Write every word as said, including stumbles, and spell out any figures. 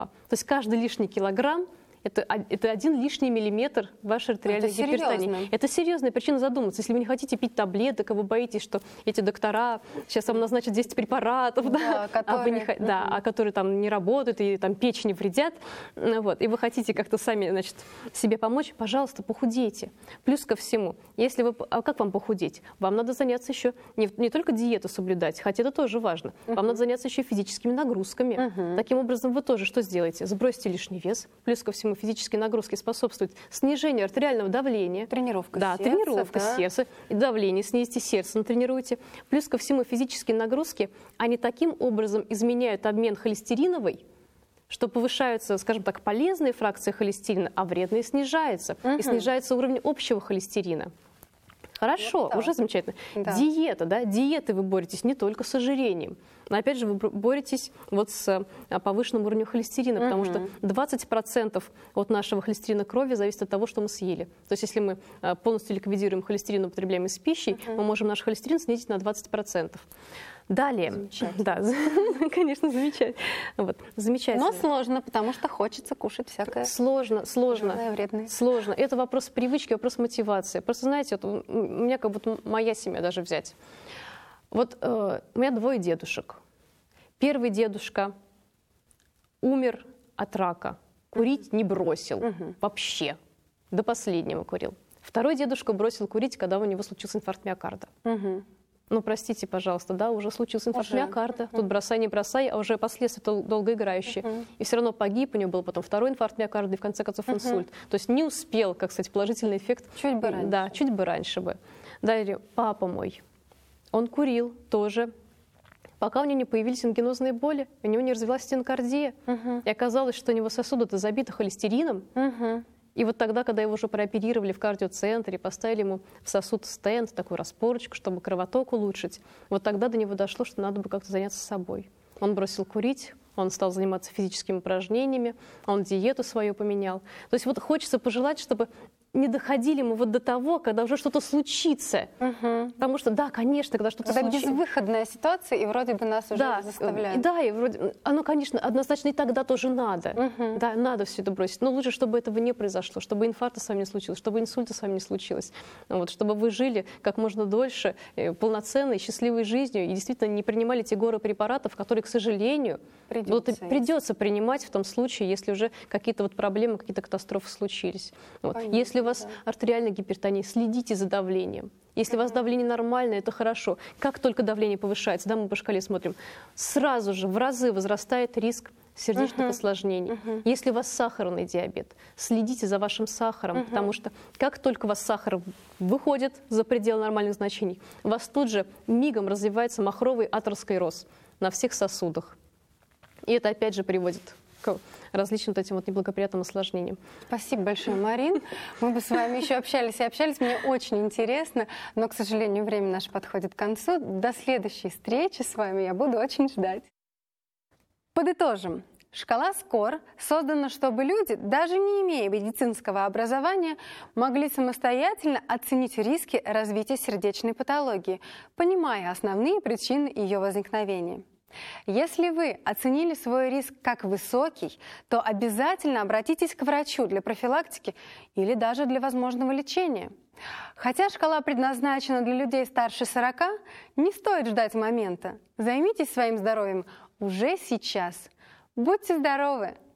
То есть каждый лишний килограмм Это, это один лишний миллиметр вашей артериальной это гипертонии. серьезно. Это серьезная причина задуматься. Если вы не хотите пить таблеток, а вы боитесь, что эти доктора сейчас вам назначат десять препаратов, да, да, которые... а, вы не, да, а которые там не работают и там печени вредят, вот, и вы хотите как-то сами, значит, себе помочь, пожалуйста, похудейте. Плюс ко всему, если вы, а как вам похудеть? Вам надо заняться еще не, не только диету соблюдать, хотя это тоже важно. Вам uh-huh. надо заняться еще физическими нагрузками. Uh-huh. Таким образом, вы тоже что сделаете? Сбросите лишний вес. Плюс ко всему, физические нагрузки способствуют снижению артериального давления. Тренировка да, сердца. Тренировка да? сердца. И давление снизите, сердце натренируйте. Плюс ко всему, физические нагрузки, они таким образом изменяют обмен холестериновой, что повышаются, скажем так, полезные фракции холестерина, а вредные снижаются. Uh-huh. И снижается уровень общего холестерина. Хорошо, вот уже замечательно. Да. Диета, да, диеты вы боретесь не только с ожирением, но опять же вы боретесь вот с повышенным уровнем холестерина, угу. потому что двадцать процентов от нашего холестерина крови зависит от того, что мы съели. То есть если мы полностью ликвидируем холестерин, употребляем из пищи, угу. мы можем наш холестерин снизить на двадцать процентов. Далее, да, конечно, замечательно. Вот, замечательно. Но сложно, потому что хочется кушать всякое. Сложно, сложно, вредное. Сложно. Это вопрос привычки, вопрос мотивации. Просто знаете, вот у меня как будто моя семья даже взять. Вот э, у меня двое дедушек. Первый дедушка умер от рака, курить не бросил uh-huh. вообще, до последнего курил. Второй дедушка бросил курить, когда у него случился инфаркт миокарда. Uh-huh. Ну, простите, пожалуйста, да, уже случился инфаркт миокарда. Uh-huh. Тут бросай, не бросай, а уже последствия дол- долгоиграющие. Uh-huh. И все равно погиб, у него был потом второй инфаркт миокарда и, в конце концов, инсульт. Uh-huh. То есть не успел, как сказать, положительный эффект. Чуть бы раньше. Да, чуть бы раньше бы. Далее, папа мой, он курил тоже, пока у него не появились ангинозные боли, у него не развилась стенокардия. Uh-huh. И оказалось, что у него сосуды-то забиты холестерином. Uh-huh. И вот тогда, когда его уже прооперировали в кардиоцентре, поставили ему в сосуд стенд, такую распорочку, чтобы кровоток улучшить, вот тогда до него дошло, что надо бы как-то заняться собой. Он бросил курить, он стал заниматься физическими упражнениями, он диету свою поменял. То есть вот хочется пожелать, чтобы не доходили мы вот до того, когда уже что-то случится. Угу. Потому что, да, конечно, когда что-то когда случится... Когда безвыходная ситуация, и вроде бы нас уже да, заставляют. Да, и вроде... Оно, конечно, однозначно и тогда тоже надо. Угу. Да, надо все это бросить. Но лучше, чтобы этого не произошло, чтобы инфаркта с вами не случилось, чтобы инсульта с вами не случилось. Вот, чтобы вы жили как можно дольше, полноценной, счастливой жизнью и действительно не принимали те горы препаратов, которые, к сожалению, придется, придется принимать в том случае, если уже какие-то вот проблемы, какие-то катастрофы случились. Вот. Если у вас да. артериальная гипертония, следите за давлением. Если uh-huh. у вас давление нормальное, это хорошо. Как только давление повышается, да, мы по шкале смотрим, сразу же в разы возрастает риск сердечных uh-huh. осложнений. Uh-huh. Если у вас сахарный диабет, следите за вашим сахаром, uh-huh. потому что как только у вас сахар выходит за пределы нормальных значений, у вас тут же мигом развивается махровый атеросклероз на всех сосудах. И это опять же приводит к различным вот этим вот неблагоприятным осложнениям. Спасибо большое, Марин. Мы бы с вами еще общались и общались. Мне очень интересно, но, к сожалению, время наше подходит к концу. До следующей встречи с вами я буду очень ждать. Подытожим. Шкала скор создана, чтобы люди, даже не имея медицинского образования, могли самостоятельно оценить риски развития сердечной патологии, понимая основные причины ее возникновения. Если вы оценили свой риск как высокий, то обязательно обратитесь к врачу для профилактики или даже для возможного лечения. Хотя шкала предназначена для людей старше сорока, не стоит ждать момента. Займитесь своим здоровьем уже сейчас. Будьте здоровы!